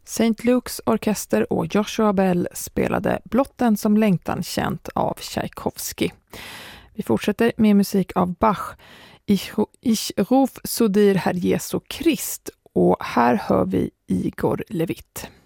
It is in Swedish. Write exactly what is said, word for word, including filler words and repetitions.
Saint Luke's orkester och Joshua Bell spelade Blotten som längtan, känt av Tchaikovsky. Vi fortsätter med musik av Bach, Ich, ich ruf zu dir, Herr Jesu Christ, och här hör vi Igor Levit.